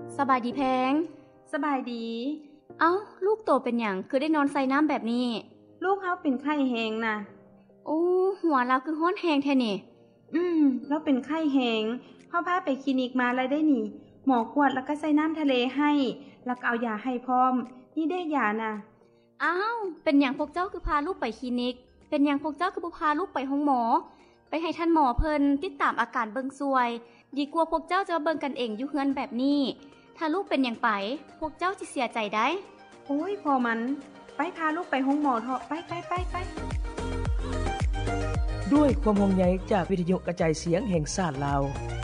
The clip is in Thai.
สบายดีแพงสบายดีเอ้าลูกโตเป็นหยังคือได้นอนใส่น้ำแบบนี้ลูกเฮาเป็นไข้แหงน่ะโอ้หัวเราคือฮ้อนแฮงแท้นี่แล้วเป็นไข้แหงเฮาพาไปคลินิกมาแล้วได้นี่หมอกวดแล้วก็ใส่น้ำทะเลให้แล้วก็เอายาให้พร้อมนี่ได้ยาน่ะอ้าวเป็นหยังพวกเจ้าคือพาลูกไปคลินิกเป็นหยังพวกเจ้าคือบ่พาลูกไปห้องหมอไปให้ท่านหมอเพิ่นติดตามอาการเบิ่งซวยดีกว่าพวกเจ้าจะเบิ่งกันเองอยู่เฮือนแบบนี้ถ้าลูกเป็นหยังไปพวกเจ้าสิเสียใจได้โอ้ยพอมันไปพาลูกไปห้องหมอเถอะไปด้วยความห่วงใยจากวิทยุกระจายเสียงแห่งชาติลาว